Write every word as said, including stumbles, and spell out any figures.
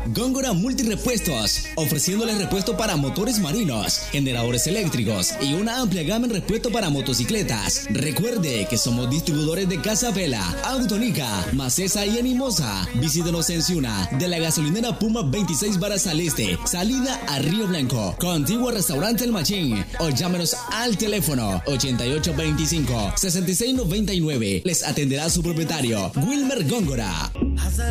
Góngora Multirepuestos, ofreciéndoles repuesto para motores marinos, generadores eléctricos y una amplia gama en repuesto para motocicletas. Recuerde que somos distribuidores de Casa Vela, Autonica, Macesa y Animosa. Visítenos en Ciuna, de la gasolinera Puma veintiséis Varas al Este, salida a Río Blanco, contiguo al restaurante El Machín, o llámenos al teléfono ochenta y ocho veinticinco, sesenta y seis noventa y nueve. Les atenderá su propietario, Wilmer Góngora.